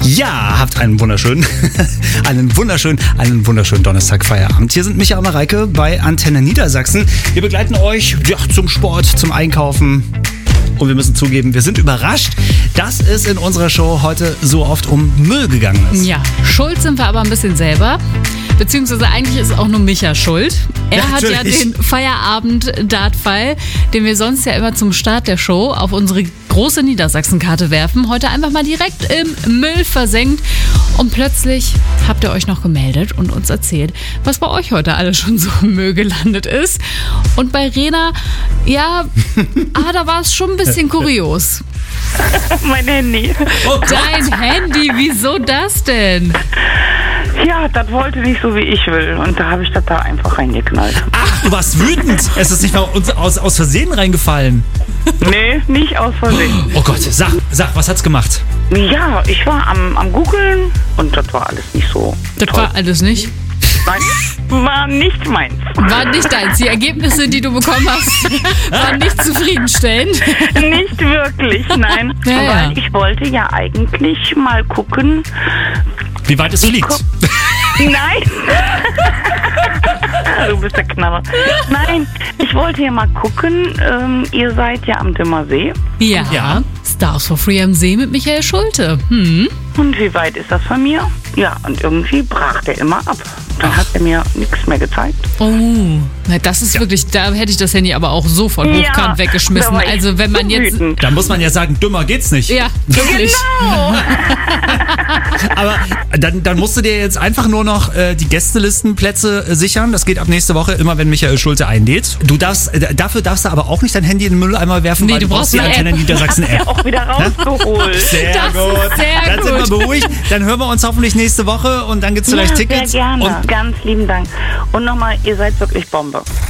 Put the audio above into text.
Ja, habt einen wunderschönen Donnerstag Feierabend. Hier sind Micha und Mareike bei Antenne Niedersachsen. Wir begleiten euch zum Sport, zum Einkaufen. Und wir müssen zugeben, wir sind überrascht, dass es in unserer Show heute so oft um Müll gegangen ist. Ja, schuld sind wir aber ein bisschen selber. Beziehungsweise eigentlich ist auch nur Micha schuld. Er hat ja den Feierabend-Dartpfeil, den wir sonst ja immer zum Start der Show auf unsere große Niedersachsen-Karte werfen, heute einfach mal direkt im Müll versenkt. Und plötzlich habt ihr euch noch gemeldet und uns erzählt, was bei euch heute alles schon so im Müll gelandet ist. Und bei Rena, da war es schon ein bisschen kurios. Mein Handy. Oh, Dein Handy, wieso das denn? Ja, das wollte nicht so, wie ich will. Und da habe ich das da einfach reingeknallt. Ach, du warst wütend. Es ist nicht mal aus Versehen reingefallen. Nee, nicht aus Versehen. Oh Gott, sag, was hat's gemacht? Ja, ich war am Googeln und das war alles nicht so Das toll. war alles nicht. Nein, war nicht meins. War nicht deins. Die Ergebnisse, die du bekommen hast, waren nicht zufriedenstellend. Nicht wirklich, nein. Ja. Weil ich wollte ja eigentlich mal gucken. Wie weit es fliegt? Nein. Du bist der Knaller. Nein, ich wollte ja mal gucken. Ihr seid ja am Dimmersee. Ja. Stars for Free am See mit Michael Schulte. Und wie weit ist das von mir? Ja, und irgendwie brach der immer ab. Dann hat er mir nichts mehr gezeigt. Oh, na, das ist wirklich, da hätte ich das Handy aber auch sofort hochkant weggeschmissen. da war ich Also wenn man so jetzt... wütend. Da muss man ja sagen, dümmer geht's nicht. Ja, wirklich. Genau. Aber dann musst du dir jetzt einfach nur noch die Gästelistenplätze sichern. Das geht ab nächste Woche, immer wenn Michael Schulte einlädt. Dafür darfst du aber auch nicht dein Handy in den Mülleimer werfen, Nee, weil du brauchst die eine Antenne App. Niedersachsen App. Auch wieder rausgeholt. Sehr Das ist gut. sehr Dann sind wir gut. beruhigt. Dann hören wir uns hoffentlich nächste Woche und dann gibt's vielleicht Ja, Tickets. sehr gerne. Und Ganz lieben Dank. Und nochmal, ihr seid wirklich Bombe.